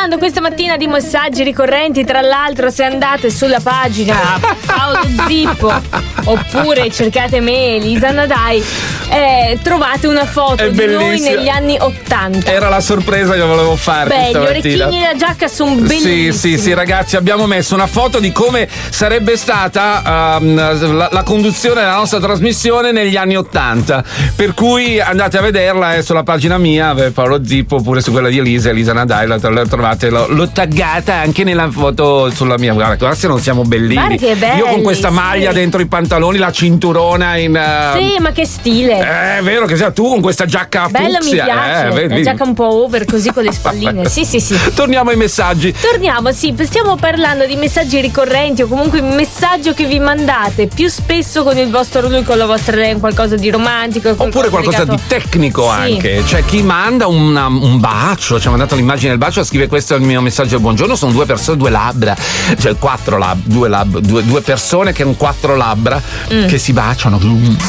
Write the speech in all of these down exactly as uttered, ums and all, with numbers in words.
parlando questa mattina di messaggi ricorrenti. Tra l'altro, se andate sulla pagina Paolo Zippo oppure cercate me, Elisa Nadai, eh, trovate una foto È di bellissimo. noi negli anni ottanta. Era la sorpresa che volevo fare. Beh, questa gli mattina. orecchini e la giacca sono bellissimi. Sì, sì, sì, ragazzi, abbiamo messo una foto di come sarebbe stata um, la, la conduzione della nostra trasmissione negli anni ottanta. Per cui andate a vederla eh, sulla pagina mia, Paolo Zippo, oppure su quella di Elisa, Elisa Nadai, la, la trovate, l'ho, l'ho taggata anche nella foto sulla mia. Guarda, guarda se non siamo bellini. Guarda che belli, io con questa maglia sì. dentro i pantaloni, la cinturona in. Uh, Sì, ma che stile. Eh, è vero che sia tu con questa giacca Bella, mi fucsia, piace. eh, vedi? La giacca un po' over così con le spalline. Sì, sì, sì. Torniamo ai messaggi. Torniamo, sì, stiamo parlando di messaggi ricorrenti o comunque un messaggio che vi mandate più spesso con il vostro lui, con la vostra lei, qualcosa di romantico. Oppure qualcosa legato... di tecnico sì. anche. C'è chi manda una, un bacio, ci ha mandato l'immagine del bacio, scrive: questo è il mio messaggio, buongiorno, sono due persone, due labbra, cioè quattro labbra, due labbra, due, due persone che hanno quattro labbra mm. che si baciano.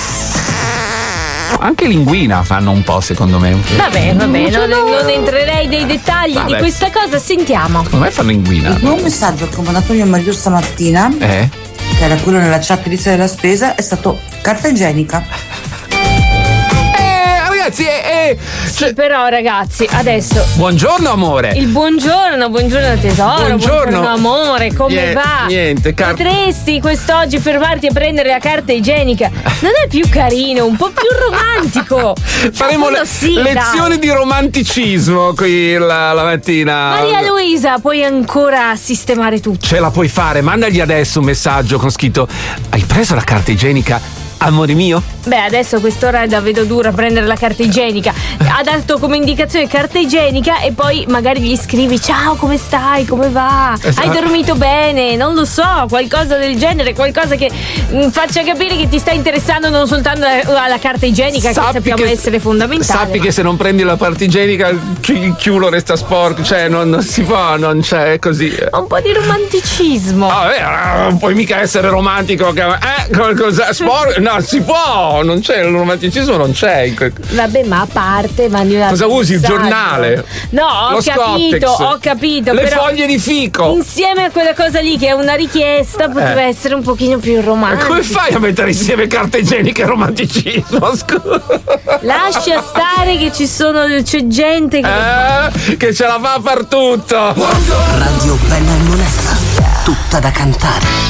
Anche linguina fanno un po', secondo me. Vabbè, vabbè, non, non entrerei nei dettagli vabbè. di questa cosa, sentiamo. Secondo me fanno linguina. Il primo messaggio che ho mandato mio marito stamattina, eh? che era quello nella chat lista della spesa, è stato carta igienica. Ragazzi, eh, eh, sì, però ragazzi, adesso buongiorno amore. Il buongiorno, buongiorno tesoro, buongiorno, buongiorno amore, come niente, va? Niente, car- Potresti quest'oggi fermarti a prendere la carta igienica? Non è più carino, un po' più romantico. Faremo le, sì, lezioni dai. di romanticismo qui la, la mattina. Maria Luisa, puoi ancora sistemare tutto. Ce la puoi fare, mandagli adesso un messaggio con scritto: hai preso la carta igienica? Amore mio? Beh, adesso a quest'ora è da vedo dura prendere la carta igienica. Ha dato come indicazione carta igienica e poi magari gli scrivi: ciao, come stai? Come va? Esatto. Hai dormito bene? Non lo so, qualcosa del genere, qualcosa che mh, faccia capire che ti sta interessando non soltanto la, la carta igienica, sappi che sappiamo che, essere fondamentale. Sappi ma... che se non prendi la carta igienica il chiulo resta sporco, cioè non, non si può, non c'è, è così. Un po' di romanticismo. Ah, beh, non puoi mica essere romantico, eh, qualcosa sporco. No, si può, non c'è, il romanticismo non c'è. Vabbè, ma a parte, mandi una cosa usi? Il giornale? No, ho Lo capito, Scottex. ho capito. Le però foglie di fico. Insieme a quella cosa lì che è una richiesta, potrebbe eh. essere un pochino più romantico. Come fai a mettere insieme carta igienica e romanticismo? Scusa. Lascia stare che ci sono, c'è gente che, eh, che ce la fa a far tutto. Radio Bella e Monella, tutta da cantare.